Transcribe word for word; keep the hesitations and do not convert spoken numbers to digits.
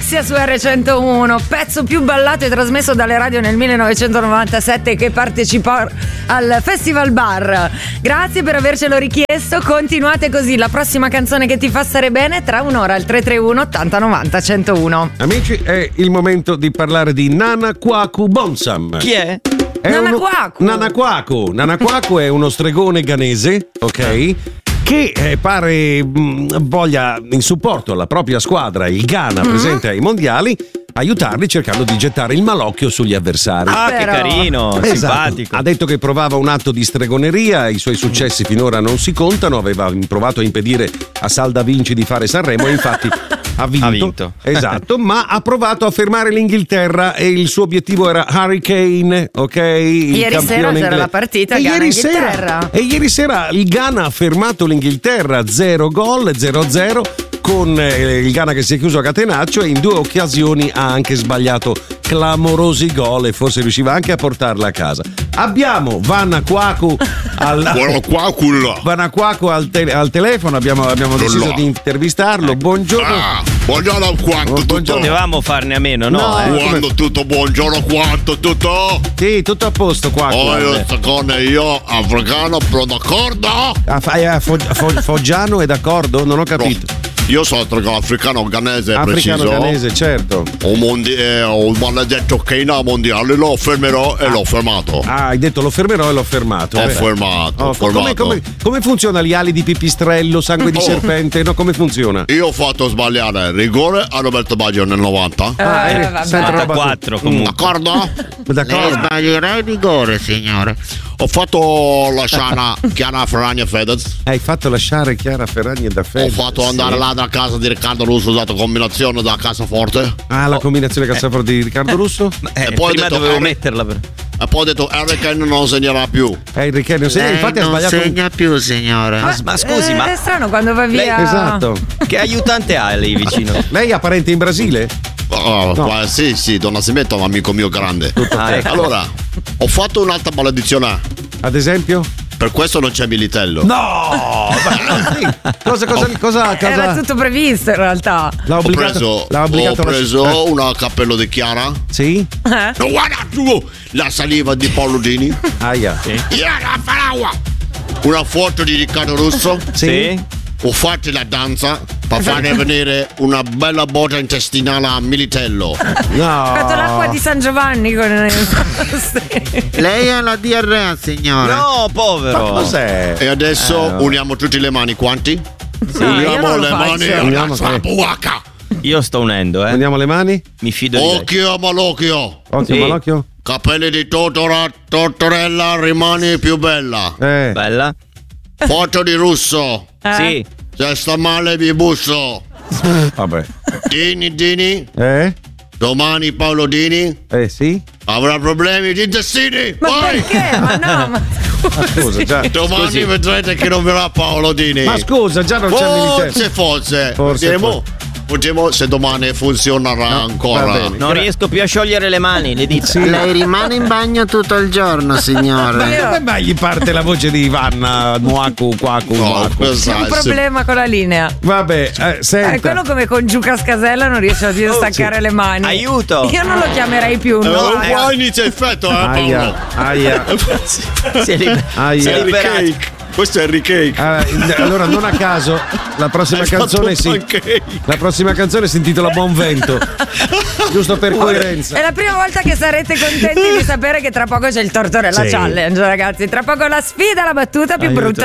Alexia su erre centouno, pezzo più ballato e trasmesso dalle radio nel millenovecentonovantasette, che partecipò al Festival Bar. Grazie per avercelo richiesto, continuate così. La prossima canzone che ti fa stare bene tra un'ora al tre tre uno ottanta novanta centouno. Amici, è il momento di parlare di Nana Kwaku Bonsam. Chi è? È Nana uno... Kwaku. Nana Kwaku. Nana Kwaku è uno stregone ghanese, ok? Che eh, pare mh, voglia, in supporto alla propria squadra, il Ghana, mm-hmm. presente ai mondiali, aiutarli cercando di gettare il malocchio sugli avversari. Ah, Però... che carino, esatto. simpatico. Ha detto che provava un atto di stregoneria, i suoi successi finora non si contano, aveva provato a impedire a Salda Vinci di fare Sanremo e infatti ha vinto. Ha vinto. Esatto, ma ha provato a fermare l'Inghilterra e il suo obiettivo era Harry Kane, ok? Il Ieri sera c'era inglese. la partita e ieri Ghana-Inghilterra. sera, e ieri sera il Ghana ha fermato l'Inghilterra, zero gol, zero a zero, con eh, il Ghana che si è chiuso a catenaccio e in due occasioni ha anche sbagliato clamorosi gol e forse riusciva anche a portarla a casa. Abbiamo Vanna Kwaku al, Vanna Kwaku al, te- al telefono, abbiamo, abbiamo deciso di intervistarlo. Buongiorno. Ah, buongiorno quanto Oh, tutto. buongiorno. Potevamo farne a meno, no? No, eh? Quando tutto buongiorno quanto tutto. Sì, tutto a posto qua. Oh, io con io africano, però d'accordo? Ah, fai a Fo- Fo- Foggiano è d'accordo? Non ho capito. Io sono africano ghanese, Africano preciso. ghanese, certo. Un, mondi- eh, un maledetto Kena mondiale lo fermerò e l'ho fermato. Ah, hai detto lo fermerò e l'ho fermato. Ho eh. fermato, Oh, ho come, fermato. come, come funziona gli ali di pipistrello, sangue di Oh. serpente? No, come funziona? Io ho fatto sbagliare rigore a Roberto Baggio nel novanta. Ah, Eh, eh, vabbè. sempre roba- novantaquattro comunque. D'accordo? D'accordo. sbaglierei rigore, signore. Ho fatto la scena Chiara Ferragni e Fedez. Hai fatto lasciare Chiara Ferragni da Ho Fede. fatto andare là da casa di Riccardo Russo, usato combinazione da cassaforte. Ah, la combinazione cassaforte di Riccardo Russo? Eh, E poi ho prima detto, dovevo Harry- metterla per... E poi ho detto Harry Kane non segnerà più. Eh, Riccardo, non segna, infatti ha sbagliato. un- più, signore. Ma, ma scusi, Eh, ma è strano quando va via. Esatto. che aiutante ha lì vicino? Lei ha parenti in Brasile? Oh, No. ma sì, sì, Don Nascimento è un amico mio grande. Ah, ecco. Allora, ho fatto un'altra maledizione. Ad esempio? Per questo non c'è Militello. No! Ma- sì. Cosa, cosa, cosa, Era cosa? tutto previsto in realtà. L'ha Ho obbligato, preso, l'ha ho obbligato alla- preso eh, una cappello di Chiara. Sì? Eh? No, guarda tu! La saliva di Paolo Dini. Aia. Chiara Faragua. Una foto di Riccardo Russo. Sì? Ho fatto la danza per farne venire una bella botta intestinale a Militello. Ho fatto l'acqua No. di San Giovanni con sì. Lei ha la diarrea, signore. No, Ma povero. cos'è? E adesso Eh, uniamo tutte le mani. Quanti? No, io uniamo non lo le faccio. mani Uniamo alla tre. buacca. Io sto unendo, eh. Andiamo le mani? Mi fido di lei. Occhio malocchio. Occhio, Sì. malocchio. Capelli di Totora, Tortorella, rimani più bella. Eh. Bella? Foto di Russo. Eh? Sì. Se sta male vi busso. Vabbè. Dini, Dini. Eh? Domani Paolo Dini Eh sì? avrà problemi di intestini. Ma Vai! perché? Ma no, ma Ma scusa, già. Domani Scusi. vedrete che non verrà Paolo Dini. Ma scusa, già non c'è il militare. Forse, forse. Forse, Vediamo. Vediamo se domani funzionerà va ancora. bene. Non riesco più a sciogliere le mani, le dita. Sì. Lei rimane in bagno tutto il giorno, Ma signore. come mai gli parte la voce di Ivanna Nuaku, Quaku, No, Nuaku? questo c'è un è- problema con la linea. Vabbè, eh, Eh, senta. quello come con Giuca Scasella non riesce a dire staccare le mani. Aiuto! Io non lo chiamerei più. Eh, No, un po' inizia effetto, eh, Aia, Paolo. aia. Si è, liber- Aia. si è Harry liberato. Cake. Questo è Harry Cake. Ah, allora, non a caso, la prossima Hai fatto canzone un si. pancake. La prossima canzone si intitola Buon Vento. Giusto per coerenza. È la prima volta che sarete contenti di sapere che tra poco c'è il Tortorella Sì. Challenge, ragazzi. Tra poco la sfida, la battuta più Aiuto. brutta